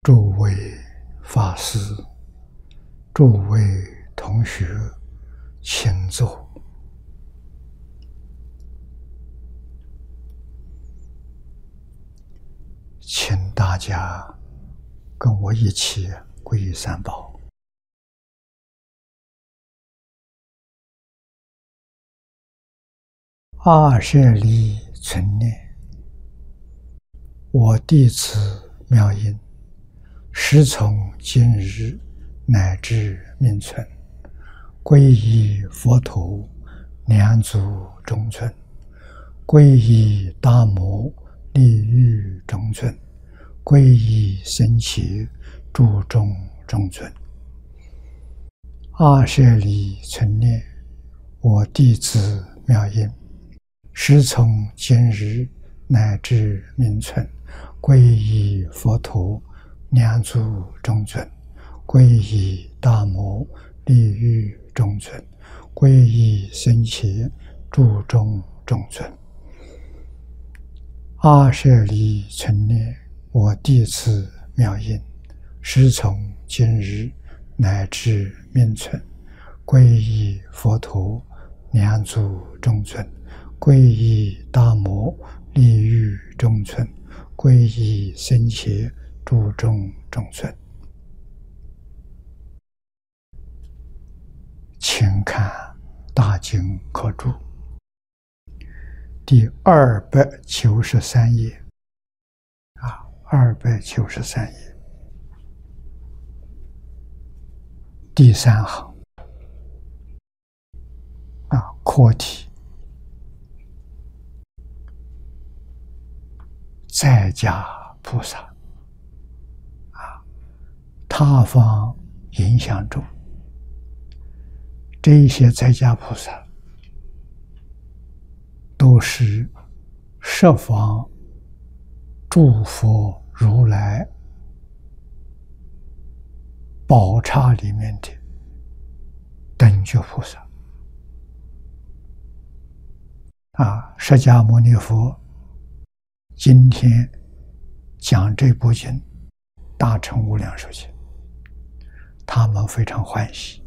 诸位法师、诸位同学，请坐。请大家跟我一起皈依三宝。阿舍利存念，我弟子妙音，时从今日乃至命存，皈依佛陀，两足中尊；皈依大摩，利欲中尊；皈依僧伽，注中中尊。阿舍利存念，我弟子妙音，时从今日乃至命存，皈依佛陀，两足中尊；皈依大摩，利欲中尊；皈依僧伽，注中中尊。阿舍利存念，我弟子妙音，时从今日乃至命存，皈依佛陀，两足中尊；皈依大摩，利欲中尊；皈依僧伽，注中中尊。请看大经科注第293页，293页第3行课题在家菩萨他方影响中，这些在家菩萨都是十方诸佛如来宝刹里面的等觉菩萨释迦牟尼佛今天讲这部经《大乘无量寿经》，他们非常欢喜